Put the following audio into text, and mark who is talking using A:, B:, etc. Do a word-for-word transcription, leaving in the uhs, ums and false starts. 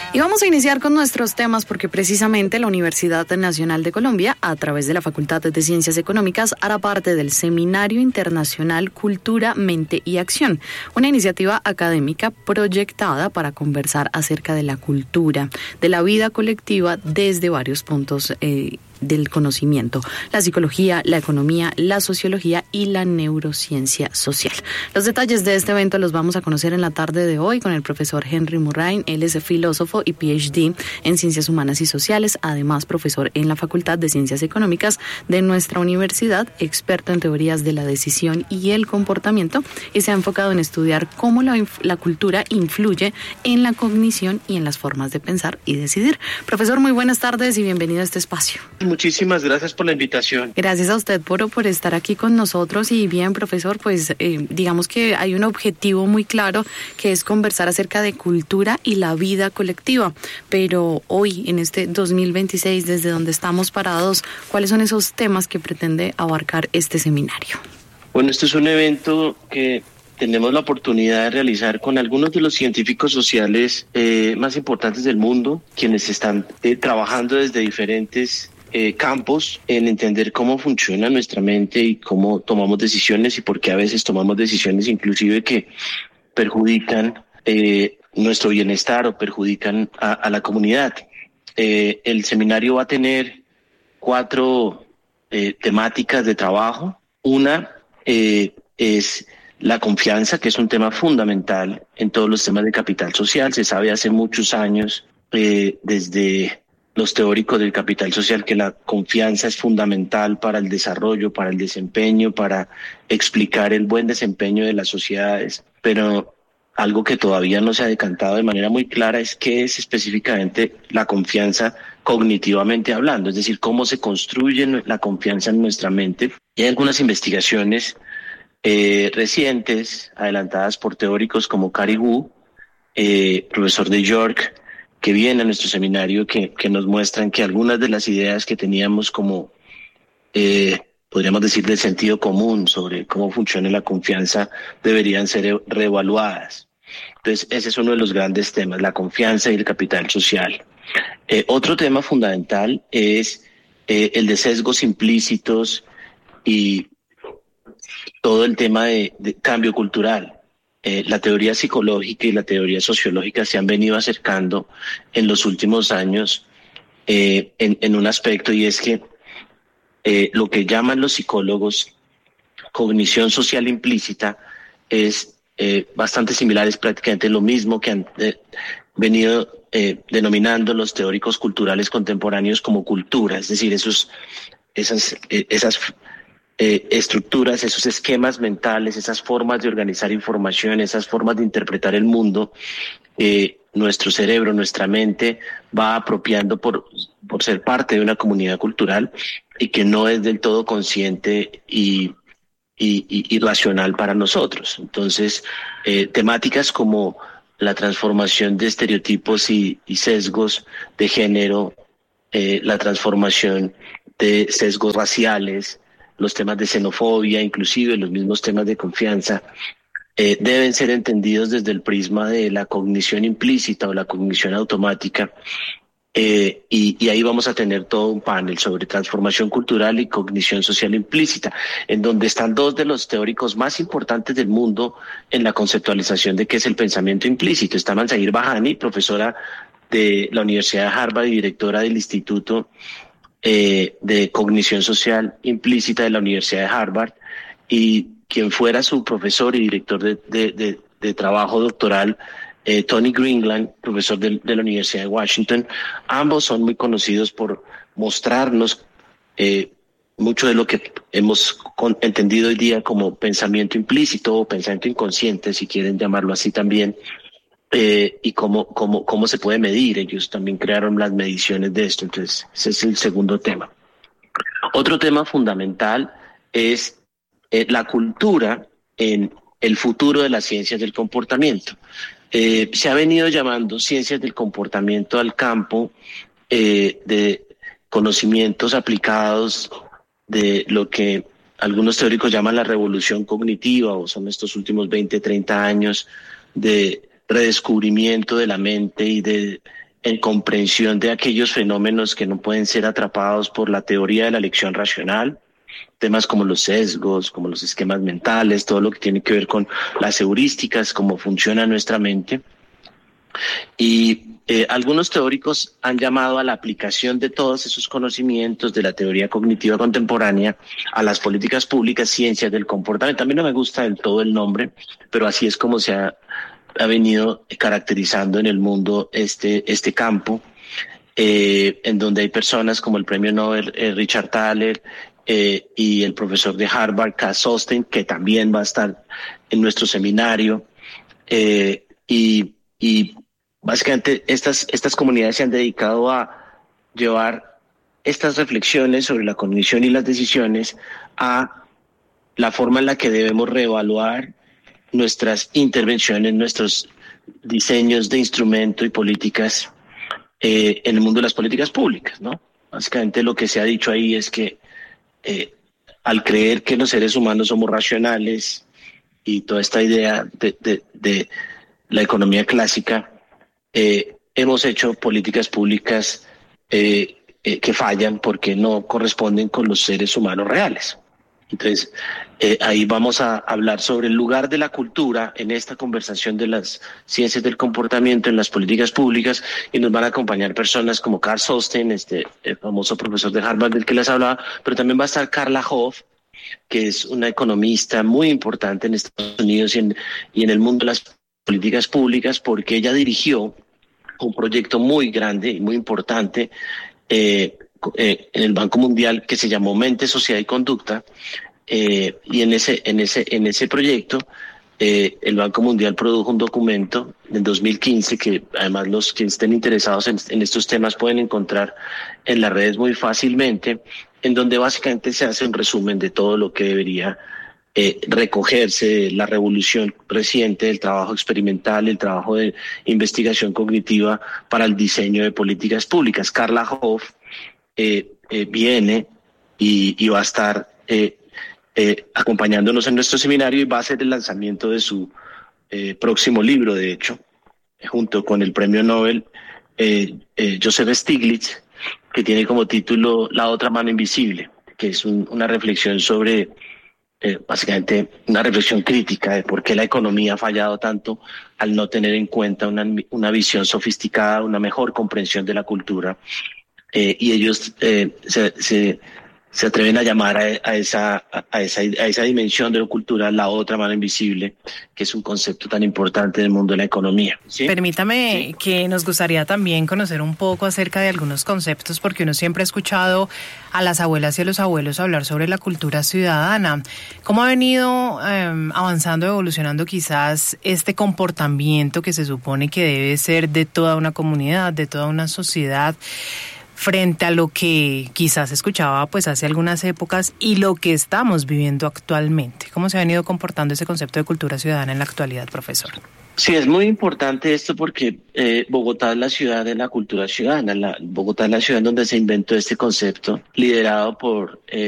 A: Y vamos a iniciar con nuestros temas porque precisamente la Universidad Nacional de Colombia, a través de la Facultad de Ciencias Económicas, hará parte del Seminario Internacional Cultura, Mente y Acción, una iniciativa académica proyectada para conversar acerca de la cultura, de la vida colectiva desde varios puntos eh, del conocimiento, la psicología, la economía, la sociología y la neurociencia social. Los detalles de este evento los vamos a conocer en la tarde de hoy con el profesor Henry Murrain. Él es filósofo y P H D en Ciencias Humanas y Sociales, además profesor en la Facultad de Ciencias Económicas de nuestra universidad, experto en teorías de la decisión y el comportamiento, y se ha enfocado en estudiar cómo la, la cultura influye en la cognición y en las formas de pensar y decidir. Profesor, muy buenas tardes y bienvenido a este espacio.
B: Muchísimas gracias por la invitación.
A: Gracias a usted por, por estar aquí con nosotros. Y bien, profesor, pues eh, digamos que hay un objetivo muy claro que es conversar acerca de cultura y la vida colectiva. Pero hoy, en este dos mil veintiséis, desde donde estamos parados, ¿cuáles son esos temas que pretende abarcar este seminario?
B: Bueno, este es un evento que tenemos la oportunidad de realizar con algunos de los científicos sociales eh, más importantes del mundo, quienes están eh, trabajando desde diferentes Eh, campos en entender cómo funciona nuestra mente y cómo tomamos decisiones y por qué a veces tomamos decisiones inclusive que perjudican eh, nuestro bienestar o perjudican a, a la comunidad. Eh, el seminario va a tener cuatro eh, temáticas de trabajo. Una eh, es la confianza, que es un tema fundamental en todos los temas de capital social. Se sabe hace muchos años eh, desde los teóricos del capital social que la confianza es fundamental para el desarrollo, para el desempeño, para explicar el buen desempeño de las sociedades, pero algo que todavía no se ha decantado de manera muy clara es qué es específicamente la confianza cognitivamente hablando, es decir, cómo se construye la confianza en nuestra mente. Y hay algunas investigaciones eh, recientes, adelantadas por teóricos como Carey Wu, eh, profesor de York, que viene a nuestro seminario, que, que nos muestran que algunas de las ideas que teníamos como, eh, podríamos decir, de sentido común sobre cómo funciona la confianza deberían ser reevaluadas. Entonces, ese es uno de los grandes temas, la confianza y el capital social. Eh, otro tema fundamental es eh, el de sesgos implícitos y todo el tema de, de cambio cultural. Eh, la teoría psicológica y la teoría sociológica se han venido acercando en los últimos años eh, en, en un aspecto, y es que eh, lo que llaman los psicólogos cognición social implícita es eh, bastante similar, es prácticamente lo mismo que han eh, venido eh, denominando los teóricos culturales contemporáneos como cultura, es decir, esos, esas, eh, esas Eh, estructuras, esos esquemas mentales, esas formas de organizar información, esas formas de interpretar el mundo, eh, nuestro cerebro, nuestra mente va apropiando por, por ser parte de una comunidad cultural y que no es del todo consciente y, y, y, y racional para nosotros. Entonces, eh, temáticas como la transformación de estereotipos y, y sesgos de género, eh, la transformación de sesgos raciales, los temas de xenofobia, inclusive los mismos temas de confianza, eh, deben ser entendidos desde el prisma de la cognición implícita o la cognición automática, eh, y, y ahí vamos a tener todo un panel sobre transformación cultural y cognición social implícita, en donde están dos de los teóricos más importantes del mundo en la conceptualización de qué es el pensamiento implícito. Está Manzahir Bajani, profesora de la Universidad de Harvard y directora del Instituto Eh, de Cognición Social Implícita de la Universidad de Harvard, y quien fuera su profesor y director de, de, de, de trabajo doctoral, eh, Tony Greenland, profesor de, de la Universidad de Washington. Ambos son muy conocidos por mostrarnos eh, mucho de lo que hemos con, entendido hoy día como pensamiento implícito o pensamiento inconsciente, si quieren llamarlo así también, Eh, y cómo, cómo, cómo se puede medir. Ellos también crearon las mediciones de esto. Entonces, ese es el segundo tema. Otro tema fundamental es eh, la cultura en el futuro de las ciencias del comportamiento. Eh, se ha venido llamando ciencias del comportamiento al campo eh, de conocimientos aplicados de lo que algunos teóricos llaman la revolución cognitiva, o son estos últimos veinte, treinta años de redescubrimiento de la mente y de en comprensión de aquellos fenómenos que no pueden ser atrapados por la teoría de la elección racional, temas como los sesgos, como los esquemas mentales, todo lo que tiene que ver con las heurísticas, cómo funciona nuestra mente. Y eh, algunos teóricos han llamado a la aplicación de todos esos conocimientos de la teoría cognitiva contemporánea a las políticas públicas, ciencias del comportamiento. A mí no me gusta del todo el nombre, pero así es como se ha, ha venido caracterizando en el mundo este, este campo, eh, en donde hay personas como el premio Nobel eh, Richard Thaler eh, y el profesor de Harvard, Cass Sunstein, que también va a estar en nuestro seminario, eh, y, y básicamente estas, estas comunidades se han dedicado a llevar estas reflexiones sobre la cognición y las decisiones a la forma en la que debemos reevaluar nuestras intervenciones, nuestros diseños de instrumento y políticas eh, en el mundo de las políticas públicas, ¿no? Básicamente lo que se ha dicho ahí es que eh, al creer que los seres humanos somos racionales y toda esta idea de, de, de la economía clásica, eh, hemos hecho políticas públicas eh, eh, que fallan porque no corresponden con los seres humanos reales. Entonces, eh, ahí vamos a hablar sobre el lugar de la cultura en esta conversación de las ciencias del comportamiento en las políticas públicas, y nos van a acompañar personas como Cass Sunstein, este el famoso profesor de Harvard del que les hablaba, pero también va a estar Carla Hoff, que es una economista muy importante en Estados Unidos y en, y en el mundo de las políticas públicas, porque ella dirigió un proyecto muy grande y muy importante eh, eh, en el Banco Mundial que se llamó Mente, Sociedad y Conducta, eh, y en ese, en ese, en ese proyecto eh, el Banco Mundial produjo un documento en dos mil quince que además los que estén interesados en, en estos temas pueden encontrar en las redes muy fácilmente, en donde básicamente se hace un resumen de todo lo que debería Eh, recogerse de la revolución reciente del trabajo experimental, el trabajo de investigación cognitiva para el diseño de políticas públicas. Carla Hoff eh, eh, viene y, y va a estar eh, eh, acompañándonos en nuestro seminario, y va a ser el lanzamiento de su eh, próximo libro, de hecho, junto con el premio Nobel eh, eh, Joseph Stiglitz, que tiene como título La otra mano invisible, que es un, una reflexión sobre Eh, básicamente una reflexión crítica de por qué la economía ha fallado tanto al no tener en cuenta una, una visión sofisticada, una mejor comprensión de la cultura, eh, y ellos eh, se, se, se atreven a llamar a, a, esa, a, esa, a esa dimensión de la cultura la otra mano invisible, que es un concepto tan importante del mundo de la economía.
C: ¿Sí? Permítame sí. que nos gustaría también conocer un poco acerca de algunos conceptos, porque uno siempre ha escuchado a las abuelas y a los abuelos hablar sobre la cultura ciudadana. ¿Cómo ha venido eh, avanzando, evolucionando quizás este comportamiento que se supone que debe ser de toda una comunidad, de toda una sociedad, frente a lo que quizás escuchaba pues hace algunas épocas y lo que estamos viviendo actualmente? ¿Cómo se ha venido comportando ese concepto de cultura ciudadana en la actualidad, profesor?
B: Sí, es muy importante esto porque eh, Bogotá es la ciudad de la cultura ciudadana. La, Bogotá es la ciudad donde se inventó este concepto, liderado por... Eh,